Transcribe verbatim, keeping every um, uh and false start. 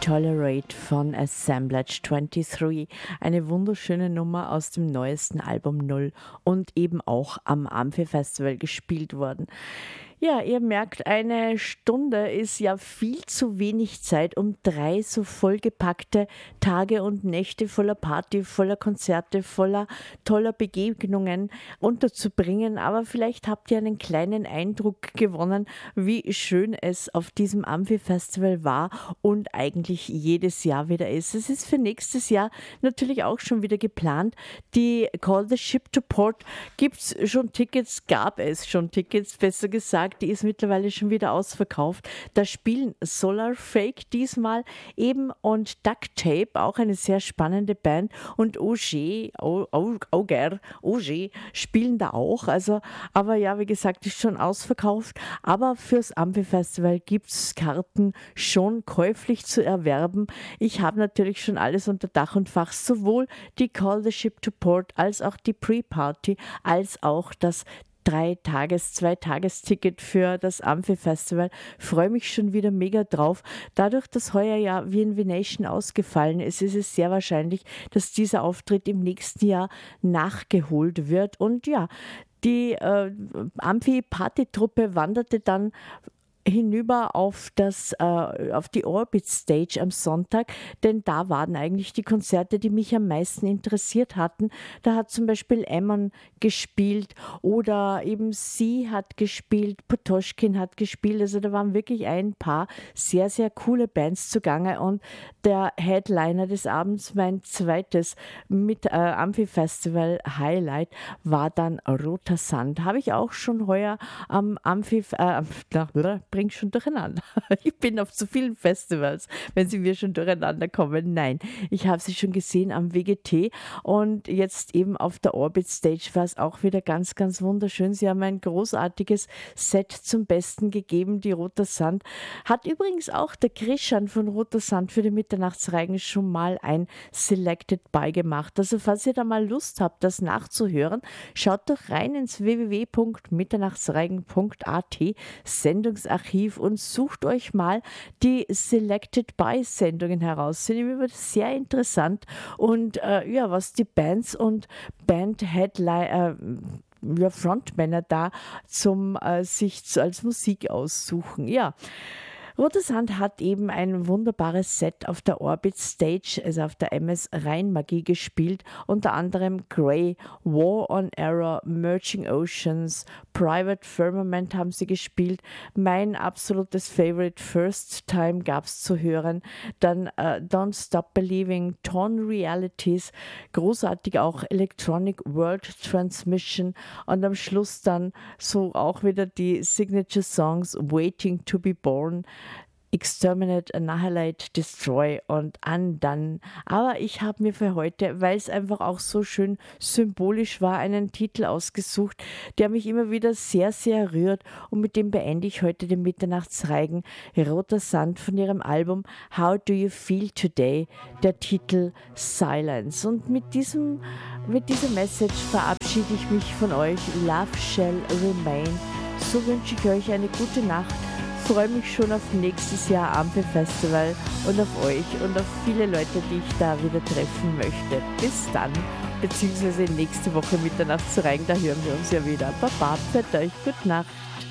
Tolerate von Assemblage dreiundzwanzig. Eine wunderschöne Nummer aus dem neuesten Album Null und eben auch am Amphi-Festival gespielt worden. Ja, ihr merkt, eine Stunde ist ja viel zu wenig Zeit, um drei so vollgepackte Tage und Nächte voller Party, voller Konzerte, voller toller Begegnungen unterzubringen. Aber vielleicht habt ihr einen kleinen Eindruck gewonnen, wie schön es auf diesem Amphi-Festival war und eigentlich jedes Jahr wieder ist. Es ist für nächstes Jahr natürlich auch schon wieder geplant. Die Call the Ship to Port gibt es schon Tickets, gab es schon Tickets, besser gesagt. Die ist mittlerweile schon wieder ausverkauft. Da spielen Solar Fake diesmal eben und Duct Tape, auch eine sehr spannende Band, und Auger, Auger, Auger spielen da auch. Also, aber ja, wie gesagt, ist schon ausverkauft. Aber fürs Amphi-Festival gibt es Karten schon käuflich zu erwerben. Ich habe natürlich schon alles unter Dach und Fach, sowohl die Call the Ship to Port als auch die Pre-Party, als auch das Drei-Tages-, Zwei-Tages-Ticket für das Amphi-Festival. Freue mich schon wieder mega drauf. Dadurch, dass heuer ja V N V Nation ausgefallen ist, ist es sehr wahrscheinlich, dass dieser Auftritt im nächsten Jahr nachgeholt wird. Und ja, die äh, Amphi-Party-Truppe wanderte dann hinüber auf das äh, auf die Orbit Stage am Sonntag, denn da waren eigentlich die Konzerte, die mich am meisten interessiert hatten. Da hat zum Beispiel Emmon gespielt oder eben sie hat gespielt, Potoshkin hat gespielt, also da waren wirklich ein paar sehr, sehr coole Bands zugange und der Headliner des Abends, mein zweites mit äh, Amphi-Festival Highlight, war dann Roter Sand. Habe ich auch schon heuer am Amphi äh, bring schon durcheinander. Ich bin auf zu vielen Festivals, wenn sie mir schon durcheinander kommen. Nein, ich habe sie schon gesehen am W G T und jetzt eben auf der Orbit Stage war es auch wieder ganz, ganz wunderschön. Sie haben ein großartiges Set zum Besten gegeben, die Roter Sand. Hat übrigens auch der Krishan von Roter Sand für die Mitternachtsreigen schon mal ein Selected By gemacht. Also falls ihr da mal Lust habt, das nachzuhören, schaut doch rein ins w w w punkt mitternachtsreigen punkt a t Sendungsarchiv und sucht euch mal die Selected By Sendungen heraus. Sind immer sehr interessant und äh, ja, was die Bands und Band-Headliner äh, ja, Frontmänner da zum äh, sich zu, als Musik aussuchen. Ja. Roter Sand hat eben ein wunderbares Set auf der Orbit Stage, also auf der M S Rheinmagie gespielt, unter anderem Grey, War on Error, Merging Oceans, Private Firmament haben sie gespielt, mein absolutes Favorite First Time gab es zu hören, dann uh, Don't Stop Believing, Torn Realities, großartig auch Electronic World Transmission und am Schluss dann so auch wieder die Signature Songs Waiting to be Born, Exterminate, Annihilate, Destroy und Undone. Aber ich habe mir für heute, weil es einfach auch so schön symbolisch war, einen Titel ausgesucht, der mich immer wieder sehr, sehr rührt und mit dem beende ich heute den Mitternachtsreigen. Roter Sand von ihrem Album How Do You Feel Today? Der Titel Silence. Und mit diesem, mit dieser Message verabschiede ich mich von euch. Love shall remain. So wünsche ich euch eine gute Nacht. Freue mich schon auf nächstes Jahr Amphi-Festival und auf euch und auf viele Leute, die ich da wieder treffen möchte. Bis dann, beziehungsweise nächste Woche Mitternachtsreigen, da hören wir uns ja wieder. Baba, für euch, gute Nacht.